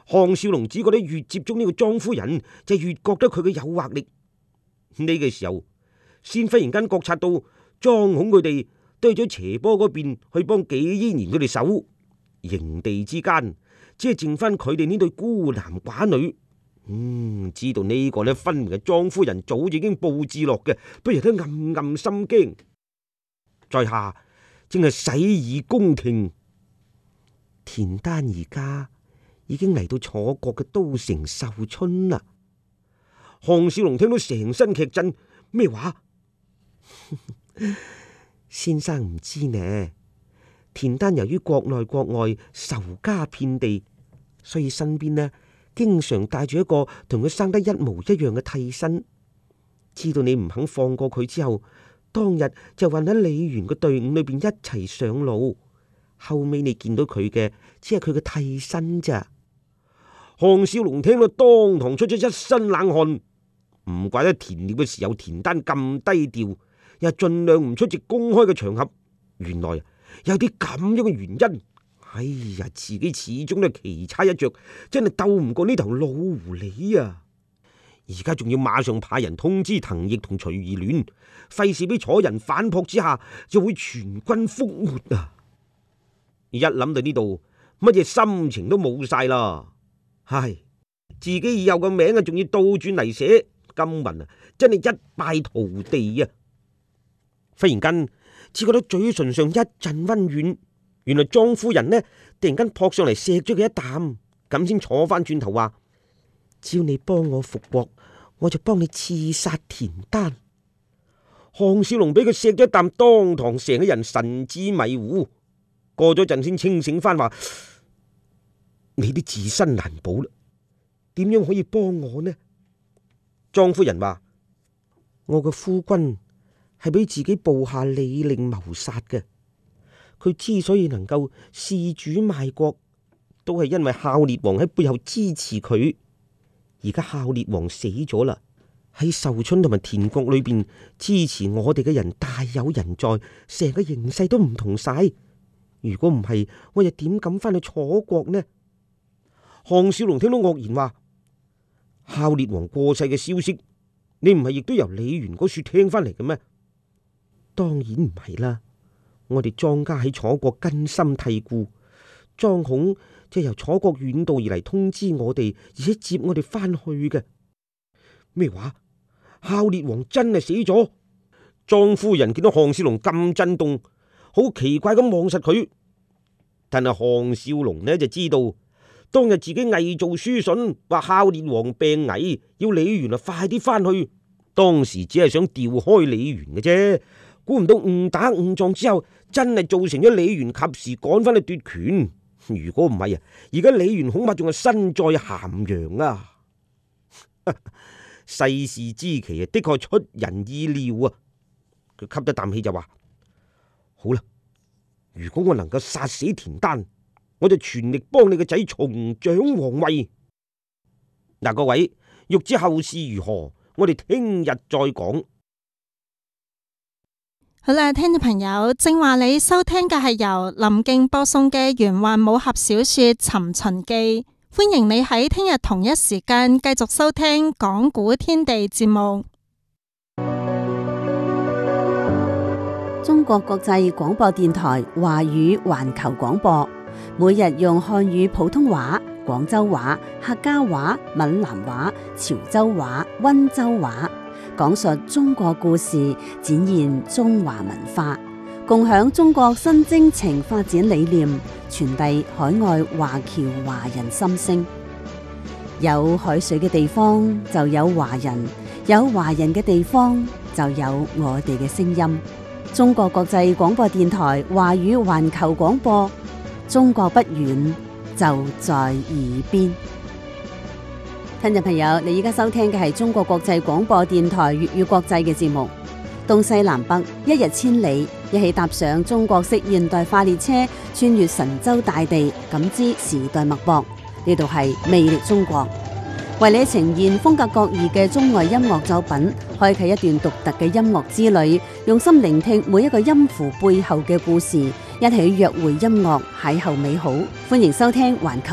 項少龍只覺得越接觸呢個莊夫人，就越覺得佢嘅誘惑力。呢個時候，先忽然間覺察到莊孔佢哋都去咗斜坡嗰邊去幫紀嫣然佢哋守營地之間，只係剩翻佢哋呢對孤男寡女。知道呢個呢，分明係莊夫人早已經布置落嘅，不如都暗暗心驚。在下正係洗耳恭聽。田丹而家已經嚟到楚國嘅都城壽春啦。項少龍聽到成身劇震，咩話？先生唔知呢，田丹由於國內國外仇家遍地，所以身邊呢經常帶住一個同佢生得一模一樣嘅替身。知道你唔肯放過佢之後，當日就混喺李元嘅隊伍裏邊一齊上路。後尾你見到佢嘅只係佢嘅替身咋。項少龍聽到當堂出咗一身冷汗，唔怪得田獵嘅時候田丹咁低調，又盡量唔出席公開嘅場合。原來有啲咁樣嘅原因。哎呀，自己始終都係棋差一着，真係鬥唔過呢頭老狐狸啊！而家仲要馬上派人通知滕毅同徐宜戀，費事俾楚人反撲之下就會全軍覆沒啊！一諗到呢度，乜嘢心情都冇晒啦。唉，自己以後個名啊，仲要倒轉嚟寫，金文啊，真係一敗塗地啊！忽然間，只覺得嘴唇上一陣溫軟。原來莊夫人呢，突然間撲上嚟錫咗佢一啖，咁先坐翻轉頭話：只要你幫我復國，我就幫你刺殺田丹。項少龍俾佢錫咗一啖，當堂成個人神志迷糊。過咗陣先清醒翻，話：你啲自身難保啦，點樣可以幫我呢？莊夫人話：我個夫君係俾自己部下李令謀殺嘅。佢之所以能夠弑主賣國，都係因為孝烈王喺背後支持佢。而家孝烈王死咗啦，喺壽春同埋田國裏邊支持我哋嘅人大有人在，成個形勢都唔同晒。如果唔係，我又點敢翻去楚國呢？項少龍聽到愕然話：孝烈王過世嘅消息，你唔係亦都由李元嗰處聽翻嚟嘅咩？當然唔係啦。我哋莊家喺楚國根深蒂固，莊孔就由楚國遠道而嚟通知我哋，而且接我哋翻去嘅。咩話？孝烈王真係死咗？莊夫人見到項少龍咁震動，好奇怪咁望實佢。但係項少龍呢就知道，當日自己偽造書信，話孝烈王病危，要李元快啲翻去。當時只係想調開李元嘅啫。估唔到誤打誤撞之後，真係造成咗李元及時趕翻去奪權。如果唔係啊，而家李元恐怕仲係身在咸陽啊！世事之奇啊，的確出人意料啊！佢吸咗啖氣就話：好啦，如果我能夠殺死田丹，我就全力幫你個仔重掌皇位。嗱，各位欲知後事如何，我哋聽日再講。 好啦，聽眾朋友，正話你收聽嘅係由林敬播送嘅玄幻武俠小說《尋秦記》，歡迎你喺聽日同一時間繼續收聽講古天地節目。 中國國際廣播電台華語環球廣播，每日用漢語普通話、廣州話、客家話、閩南話、潮州話、溫州話講述中國故事，展現中華文化，共享中國新征程發展理念，傳遞海外華僑華人心聲。有海水嘅地方就有華人，有華人嘅地方就有我哋嘅聲音。中國國際廣播電台華語環球廣播，中國不遠，就在耳邊。聽眾朋友，你而家收聽嘅係中國國際廣播電台粵語國際嘅節目，東西南北一日千里，一起踏上中國式現代化列車，穿越神州大地，感知時代脈搏。呢度係魅力中國，為你呈現風格各異嘅中外音樂作品，開啟一段獨特嘅音樂之旅，用心聆聽每一個音符背後嘅故事，一起約會音樂，邂逅美好。歡迎收聽環球